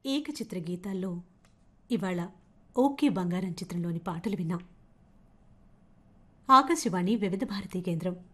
ఏకచిత్ర గీతాల్లో ఇవాళ ఓకే బంగారం చిత్రంలోని పాటలు విన్నాం. ఆకాశవాణి వివిధ భారతి కేంద్రం